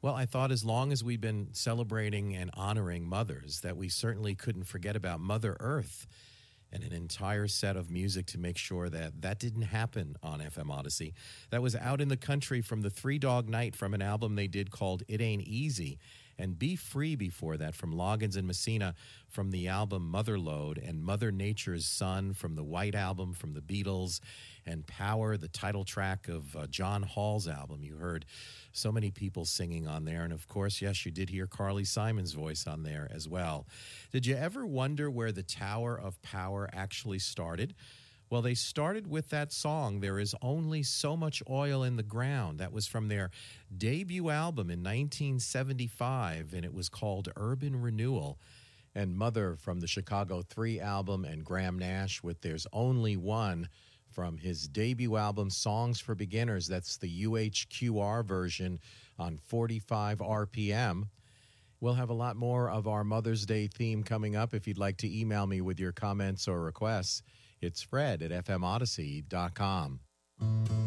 Well, I thought as long as we've been celebrating and honoring mothers, that we certainly couldn't forget about Mother Earth and an entire set of music to make sure that that didn't happen on FM Odyssey. That was Out in the Country from the Three Dog Night from an album they did called It Ain't Easy. And Be Free before that from Loggins and Messina from the album Motherlode, and Mother Nature's Son from the White Album from the Beatles, and Power, the title track of John Hall's album. You heard so many people singing on there. And of course, yes, you did hear Carly Simon's voice on there as well. Did you ever wonder where the Tower of Power actually started? Well, they started with that song, There Is Only So Much Oil in the Ground. That was from their debut album in 1975, and it was called Urban Renewal. And Mother from the Chicago 3 album, and Graham Nash with There's Only One from his debut album, Songs for Beginners. That's the UHQR version on 45 RPM. We'll have a lot more of our Mother's Day theme coming up. If you'd like to email me with your comments or requests, it's Fred at fmodyssey.com.